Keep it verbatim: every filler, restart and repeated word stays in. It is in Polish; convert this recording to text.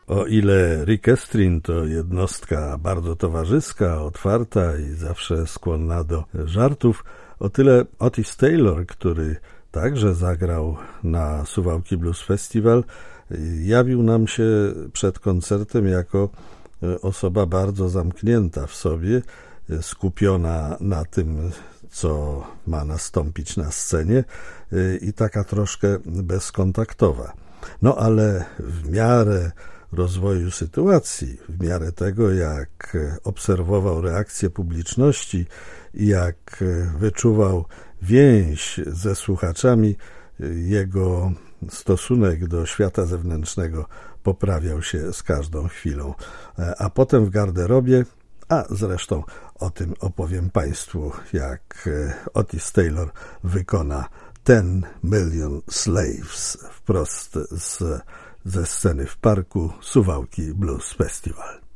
O ile Rick Estrin to jednostka bardzo towarzyska, otwarta i zawsze skłonna do żartów, o tyle Otis Taylor, który także zagrał na Suwałki Blues Festival, jawił nam się przed koncertem jako osoba bardzo zamknięta w sobie, skupiona na tym, co ma nastąpić na scenie i taka troszkę bezkontaktowa. No ale w miarę rozwoju sytuacji, w miarę tego, jak obserwował reakcję publiczności i jak wyczuwał więź ze słuchaczami, jego stosunek do świata zewnętrznego poprawiał się z każdą chwilą. A potem w garderobie, a zresztą o tym opowiem Państwu, jak Otis Taylor wykona Ten Million Slaves wprost z, ze sceny w parku Suwałki Blues Festival.